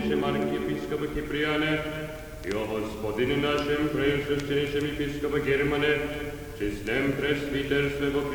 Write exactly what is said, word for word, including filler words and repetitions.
священнейшем архиепископе Киприане и о Господине нашем, преосвященнейшем епископе Германе, честном пресвитерстве во